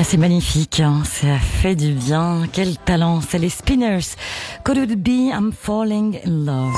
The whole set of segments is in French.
Ah, c'est magnifique, hein. Ça fait du bien. Quel talent, c'est les Spinners. Could it be I'm falling in love?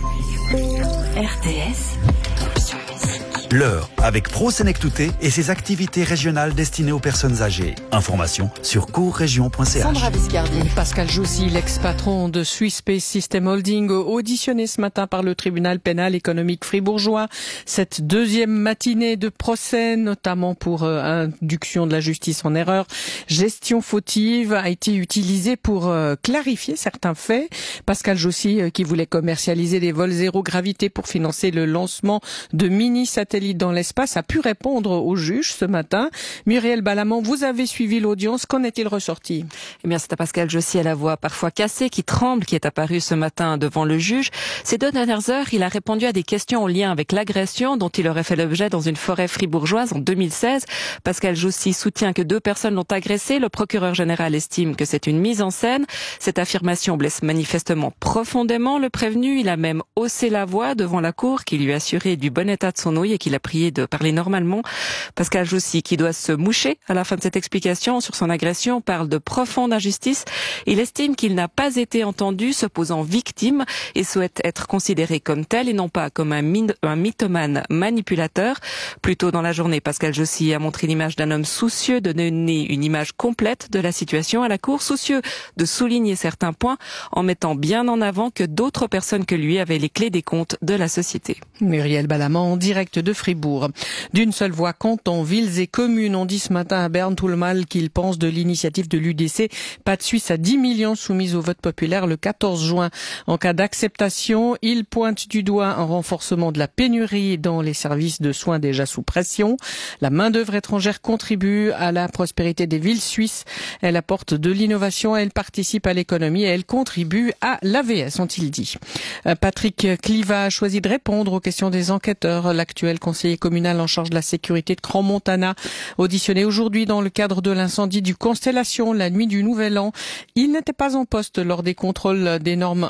RTS, option musique. L'heure avec Pro Senectouté et ses activités régionales destinées aux personnes âgées. Information sur courregion.ch. Sandra Viscardi. Pascal Joussy, l'ex-patron de Swiss Space System Holding, auditionné ce matin par le tribunal pénal économique fribourgeois. Cette deuxième matinée de procès, notamment pour induction de la justice en erreur, gestion fautive, a été utilisée pour clarifier certains faits. Pascal Joussy, qui voulait commercialiser des vols zéro gravité pour financer le lancement de mini-satellites dans l'espace, a pu répondre au juge ce matin. Muriel Balamant, vous avez suivi l'audience. Qu'en est-il ressorti? Eh bien, c'est à Pascal Joussy à la voix parfois cassée, qui tremble, qui est apparu ce matin devant le juge. Ces 2 dernières heures, il a répondu à des questions en lien avec l'agression dont il aurait fait l'objet dans une forêt fribourgeoise en 2016. Pascal Joussy soutient que 2 personnes l'ont agressé. Le procureur général estime que c'est une mise en scène. Cette affirmation blesse manifestement profondément le prévenu. Il a même haussé la voix devant la cour qui lui a assuré du bon état de son ouïe et qu'il a prié de parler normalement. Pascal Joussy, qui doit se moucher à la fin de cette explication sur son agression, parle de profonde injustice. Il estime qu'il n'a pas été entendu, se posant victime, et souhaite être considéré comme tel et non pas comme un mythomane manipulateur. Plus tôt dans la journée, Pascal Joussy a montré l'image d'un homme soucieux de donner une image complète de la situation à la cour, soucieux de souligner certains points en mettant bien en avant que d'autres personnes que lui avaient les clés des comptes de la société. Muriel Balamant en direct de Fribourg. D'une seule voix, cantons, villes et communes ont dit ce matin à Berne tout le mal qu'ils pensent de l'initiative de l'UDC. Pas de Suisse à 10 millions soumise au vote populaire le 14 juin. En cas d'acceptation, ils pointent du doigt un renforcement de la pénurie dans les services de soins déjà sous pression. La main-d'œuvre étrangère contribue à la prospérité des villes suisses. Elle apporte de l'innovation, elle participe à l'économie et elle contribue à l'AVS, ont-ils dit. Patrick Cliva a choisi de répondre aux questions des enquêteurs. L'actuel conseiller communal en charge de la sécurité de Crans-Montana, auditionné aujourd'hui dans le cadre de l'incendie du Constellation la nuit du Nouvel An. Il n'était pas en poste lors des contrôles d'énormes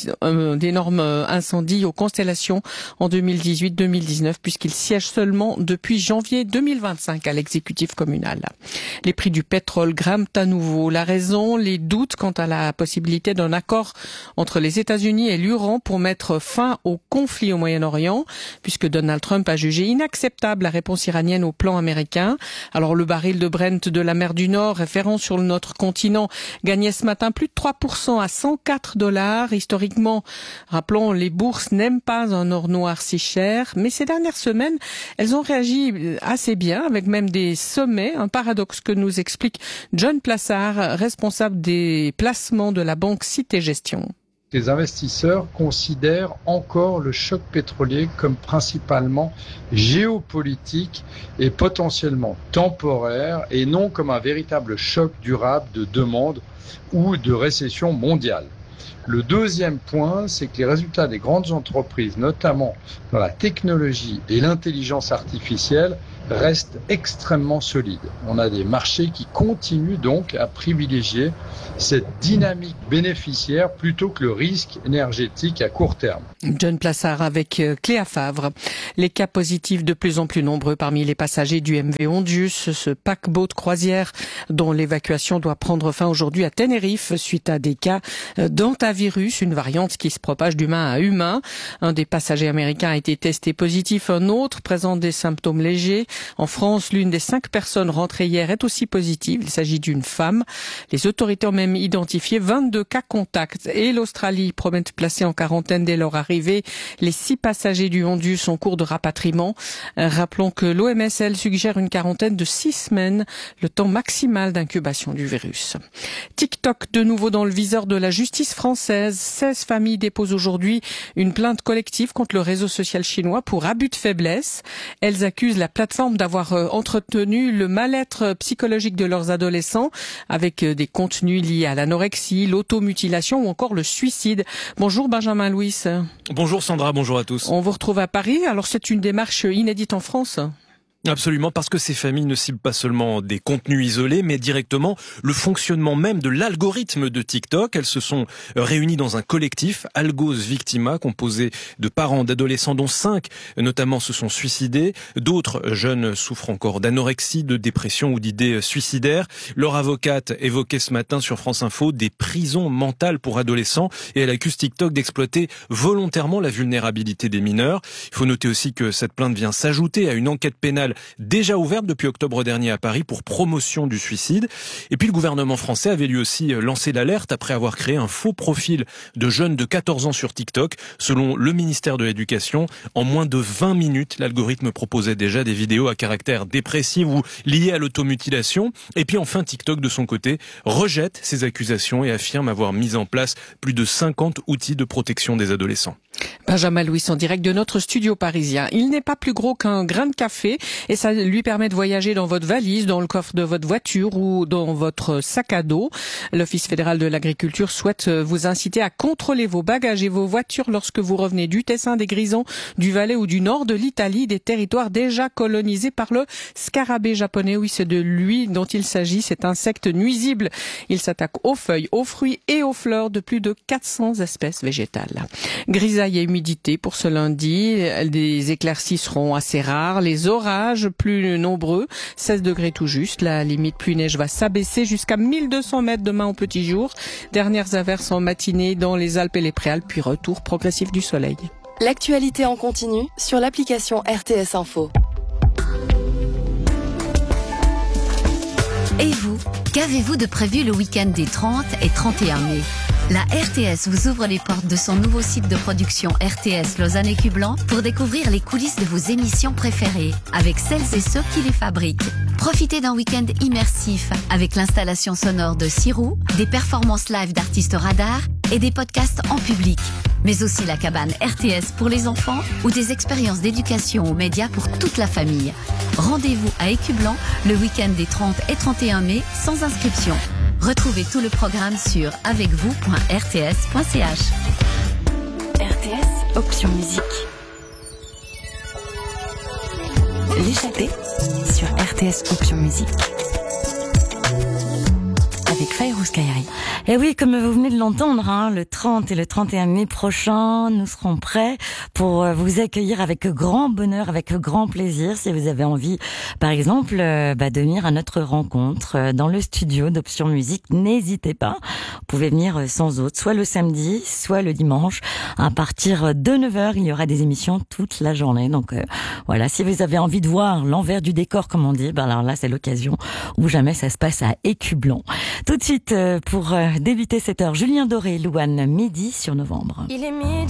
incendies au Constellation en 2018-2019 puisqu'il siège seulement depuis janvier 2025 à l'exécutif communal. Les prix du pétrole grimpent à nouveau. La raison, les doutes quant à la possibilité d'un accord entre les États-Unis et l'Iran pour mettre fin au conflit au Moyen-Orient, puisque Donald Trump a jugé inacceptable la réponse iranienne au plan américain. Alors le baril de Brent de la mer du Nord, référent sur notre continent, gagnait ce matin plus de 3% à $104. Historiquement, rappelons, les bourses n'aiment pas un or noir si cher, mais ces dernières semaines, elles ont réagi assez bien, avec même des sommets, un paradoxe que nous explique John Plassard, responsable des placements de la banque Cité Gestion. Les investisseurs considèrent encore le choc pétrolier comme principalement géopolitique et potentiellement temporaire et non comme un véritable choc durable de demande ou de récession mondiale. Le deuxième point, c'est que les résultats des grandes entreprises, notamment dans la technologie et l'intelligence artificielle, restent extrêmement solides. On a des marchés qui continuent donc à privilégier cette dynamique bénéficiaire plutôt que le risque énergétique à court terme. John Plassard avec Cléa Favre. Les cas positifs de plus en plus nombreux parmi les passagers du MV Ondius, ce paquebot de croisière dont l'évacuation doit prendre fin aujourd'hui à Tenerife suite à des cas d'hantavirus, une variante qui se propage d'humain à humain. Un des passagers américains a été testé positif, un autre présente des symptômes légers. En France, l'une des 5 personnes rentrées hier est aussi positive. Il s'agit d'une femme. Les autorités ont même identifié 22 cas contacts. Et l'Australie promet de placer en quarantaine dès leur arrivée les 6 passagers du Ondius en cours de rapatriement. Rappelons que l'OMS suggère une quarantaine de 6 semaines, le temps maximal d'incubation du virus. TikTok de nouveau dans le viseur de la justice française. 16 familles déposent aujourd'hui une plainte collective contre le réseau social chinois pour abus de faiblesse. Elles accusent la plateforme d'avoir entretenu le mal-être psychologique de leurs adolescents avec des contenus liés à l'anorexie, l'automutilation ou encore le suicide. Bonjour Benjamin Louis. Bonjour Sandra, bonjour à tous. On vous retrouve à Paris. Alors c'est une démarche inédite en France. Absolument, parce que ces familles ne ciblent pas seulement des contenus isolés, mais directement le fonctionnement même de l'algorithme de TikTok. Elles se sont réunies dans un collectif, Algos Victima, composé de parents d'adolescents dont 5 notamment se sont suicidés. D'autres jeunes souffrent encore d'anorexie, de dépression ou d'idées suicidaires. Leur avocate évoquait ce matin sur France Info des prisons mentales pour adolescents et elle accuse TikTok d'exploiter volontairement la vulnérabilité des mineurs. Il faut noter aussi que cette plainte vient s'ajouter à une enquête pénale déjà ouverte depuis octobre dernier à Paris pour promotion du suicide. Et puis le gouvernement français avait lui aussi lancé l'alerte après avoir créé un faux profil de jeunes de 14 ans sur TikTok. Selon le ministère de l'Éducation, en moins de 20 minutes, l'algorithme proposait déjà des vidéos à caractère dépressif ou liées à l'automutilation. Et puis enfin, TikTok de son côté rejette ces accusations et affirme avoir mis en place plus de 50 outils de protection des adolescents. Benjamin Louis en direct de notre studio parisien. Il n'est pas plus gros qu'un grain de café et ça lui permet de voyager dans votre valise, dans le coffre de votre voiture ou dans votre sac à dos. L'Office fédéral de l'agriculture souhaite vous inciter à contrôler vos bagages et vos voitures lorsque vous revenez du Tessin, des Grisons, du Valais ou du nord de l'Italie, des territoires déjà colonisés par le scarabée japonais. Oui, c'est de lui dont il s'agit, cet insecte nuisible. Il s'attaque aux feuilles, aux fruits et aux fleurs de plus de 400 espèces végétales. Grisaille et humidité pour ce lundi. Les éclaircies seront assez rares. Les orages plus nombreux. 16 degrés tout juste. La limite pluie-neige va s'abaisser jusqu'à 1200 mètres demain au petit jour. Dernières averses en matinée dans les Alpes et les Préalpes, puis retour progressif du soleil. L'actualité en continu sur l'application RTS Info. Et vous, qu'avez-vous de prévu le week-end des 30 et 31 mai ? La RTS vous ouvre les portes de son nouveau site de production RTS Lausanne Écublens pour découvrir les coulisses de vos émissions préférées avec celles et ceux qui les fabriquent. Profitez d'un week-end immersif avec l'installation sonore de Sirou, des performances live d'artistes radars et des podcasts en public. Mais aussi la cabane RTS pour les enfants ou des expériences d'éducation aux médias pour toute la famille. Rendez-vous à Écublens le week-end des 30 et 31 mai sans inscription. Retrouvez tout le programme sur avecvous.rts.ch. RTS, option musique. L'échappée sur RTS, option musique. Avec Fayrouz Kairi. Et oui, comme vous venez de l'entendre, le 30 et le 31 mai prochain, nous serons prêts pour vous accueillir avec grand bonheur, avec grand plaisir. Si vous avez envie, par exemple, de venir à notre rencontre dans le studio d'Option Musique, n'hésitez pas. Vous pouvez venir sans autre, soit le samedi, soit le dimanche. À partir de 9h, il y aura des émissions toute la journée. Donc voilà, si vous avez envie de voir l'envers du décor, comme on dit, alors là, c'est l'occasion où jamais ça se passe à Écublens. Tout de suite, pour débuter cette heure, Julien Doré, Louane, midi sur Novembre. Il est midi.